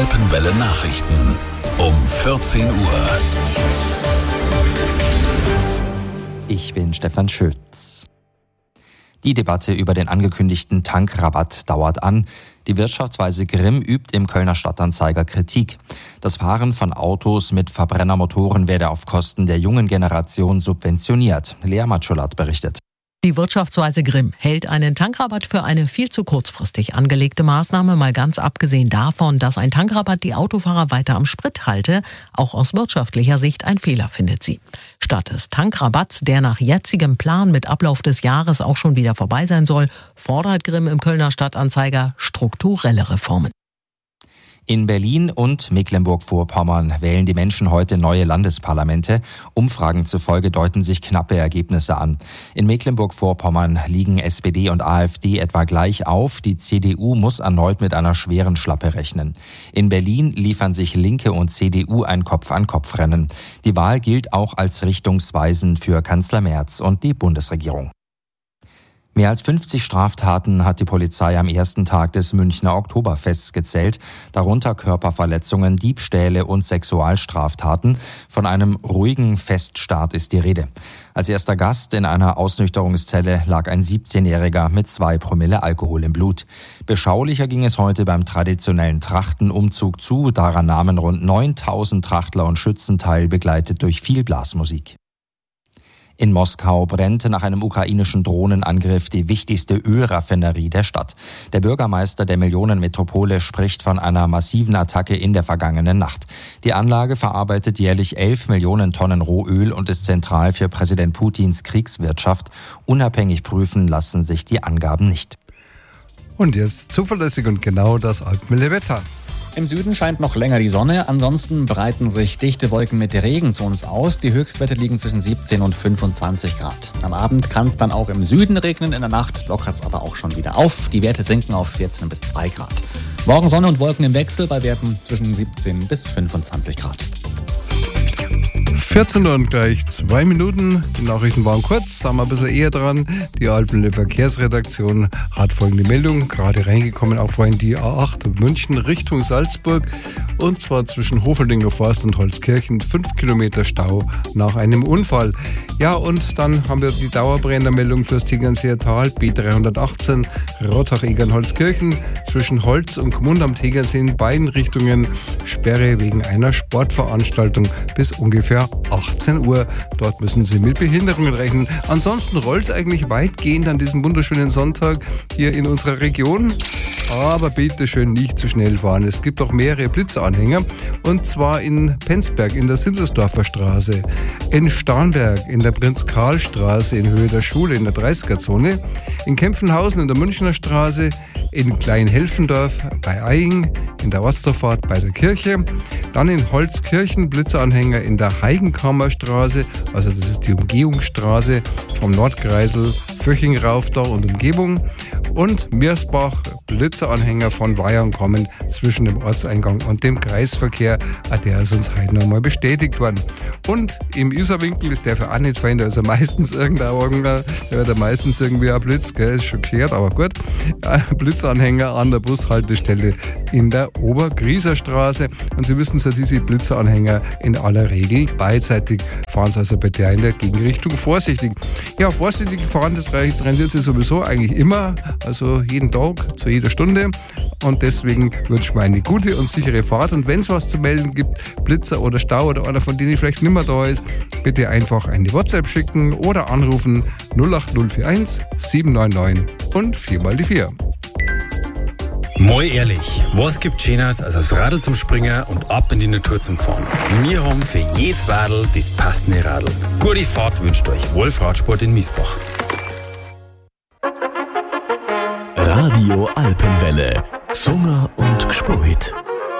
Alpenwelle Nachrichten um 14 Uhr. Ich bin Stefan Schütz. Die Debatte über den angekündigten Tankrabatt dauert an. Die Wirtschaftsweise Grimm übt im Kölner Stadtanzeiger Kritik. Das Fahren von Autos mit Verbrennermotoren werde auf Kosten der jungen Generation subventioniert. Lea Matschulat berichtet. Die Wirtschaftsweise Grimm hält einen Tankrabatt für eine viel zu kurzfristig angelegte Maßnahme, mal ganz abgesehen davon, dass ein Tankrabatt die Autofahrer weiter am Sprit halte. Auch aus wirtschaftlicher Sicht ein Fehler, findet sie. Statt des Tankrabatts, der nach jetzigem Plan mit Ablauf des Jahres auch schon wieder vorbei sein soll, fordert Grimm im Kölner Stadtanzeiger strukturelle Reformen. In Berlin und Mecklenburg-Vorpommern wählen die Menschen heute neue Landesparlamente. Umfragen zufolge deuten sich knappe Ergebnisse an. In Mecklenburg-Vorpommern liegen SPD und AfD etwa gleich auf. Die CDU muss erneut mit einer schweren Schlappe rechnen. In Berlin liefern sich Linke und CDU ein Kopf-an-Kopf-Rennen. Die Wahl gilt auch als richtungsweisend für Kanzler Merz und die Bundesregierung. Mehr als 50 Straftaten hat die Polizei am ersten Tag des Münchner Oktoberfests gezählt, darunter Körperverletzungen, Diebstähle und Sexualstraftaten. Von einem ruhigen Feststart ist die Rede. Als erster Gast in einer Ausnüchterungszelle lag ein 17-Jähriger mit 2 Promille Alkohol im Blut. Beschaulicher ging es heute beim traditionellen Trachtenumzug zu. Daran nahmen rund 9.000 Trachtler und Schützen teil, begleitet durch viel Blasmusik. In Moskau brennt nach einem ukrainischen Drohnenangriff die wichtigste Ölraffinerie der Stadt. Der Bürgermeister der Millionenmetropole spricht von einer massiven Attacke in der vergangenen Nacht. Die Anlage verarbeitet jährlich 11 Millionen Tonnen Rohöl und ist zentral für Präsident Putins Kriegswirtschaft. Unabhängig prüfen lassen sich die Angaben nicht. Und jetzt zuverlässig und genau das Alpenwelle-Wetter. Im Süden scheint noch länger die Sonne, ansonsten breiten sich dichte Wolken mit Regen zu uns aus. Die Höchstwerte liegen zwischen 17 und 25 Grad. Am Abend kann es dann auch im Süden regnen, in der Nacht lockert es aber auch schon wieder auf. Die Werte sinken auf 14 bis 2 Grad. Morgen Sonne und Wolken im Wechsel bei Werten zwischen 17 bis 25 Grad. 14 Uhr und gleich 2 Minuten. Die Nachrichten waren kurz, sind wir ein bisschen eher dran. Die Alpenwelle Verkehrsredaktion hat folgende Meldung gerade reingekommen. Auch vorhin die A8 München Richtung Salzburg. Und zwar zwischen Hofeldinger Forst und Holzkirchen 5 Kilometer Stau nach einem Unfall. Ja, und dann haben wir die Dauerbrennermeldung fürs Tegernseer Tal B318 Rottach-Egern-Holzkirchen zwischen Holz und Gmund am Tegernsee in beiden Richtungen Sperre wegen einer Sportveranstaltung bis ungefähr 18 Uhr. Dort müssen Sie mit Behinderungen rechnen. Ansonsten rollt es eigentlich weitgehend an diesem wunderschönen Sonntag hier in unserer Region. Aber bitte schön nicht zu schnell fahren. Es gibt auch mehrere Blitzanhänger. Und zwar in Penzberg in der Simselsdorfer Straße, in Starnberg in der Prinz-Karl-Straße in Höhe der Schule in der 30er-Zone, in Kempfenhausen in der Münchner Straße, in Kleinhelfendorf bei Eying, in der Ortsdorfahrt bei der Kirche, dann in Holzkirchen Blitzanhänger in der Heigenkammerstraße, also das ist die Umgehungsstraße vom Nordkreisel, Föching rauf da und Umgebung, und Miersbach Blitzeranhänger von Weyern kommen zwischen dem Ortseingang und dem Kreisverkehr. Der ist uns heute noch mal bestätigt worden. Und im Isarwinkel ist der für auch nicht fein, da ist er meistens der wird ja meistens irgendwie ein Blitz, gell, ist schon geschert, aber gut. Blitzanhänger an der Bushaltestelle in der Obergrieserstraße. Und Sie wissen ja, diese Blitzanhänger in aller Regel beidseitig fahren Sie also bei der in der Gegenrichtung vorsichtig. Ja, vorsichtig fahren, das rendiert sich sowieso eigentlich immer, also jeden Tag, zu jeder Stunde. Und deswegen wünsche ich mir eine gute und sichere Fahrt. Und wenn es was zu melden gibt, Blitzer oder Stau oder einer von denen vielleicht nicht mehr da ist, bitte einfach eine WhatsApp schicken oder anrufen 08041 799 und 4x4. Mal ehrlich, was gibt Schöneres als aufs Radl zum Springen und ab in die Natur zum Fahren? Wir haben für jedes Radl das passende Radl. Gute Fahrt wünscht euch Wolf Radsport in Miesbach. Radio Alpenwelle. Sunger und Gspurt.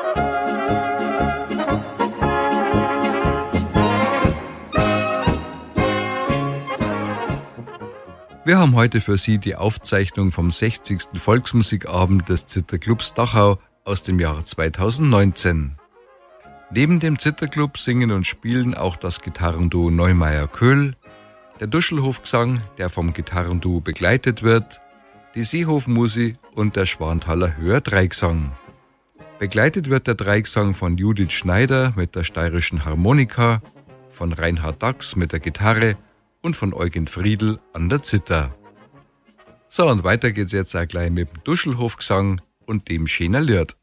Wir haben heute für Sie die Aufzeichnung vom 60. Volksmusikabend des Zitterclubs Dachau aus dem Jahr 2019. Neben dem Zitterclub singen und spielen auch das Gitarrenduo Neumeier-Köhl, der Duschelhofgesang, der vom Gitarrenduo begleitet wird, die Seehofmusi und der Schwanthaler Hör-Dreigesang. Begleitet wird der Dreigesang von Judith Schneider mit der steirischen Harmonika, von Reinhard Dachs mit der Gitarre und von Eugen Friedl an der Zither. So, und weiter geht's jetzt auch gleich mit dem Duschelhofgesang und dem Schöner Lied.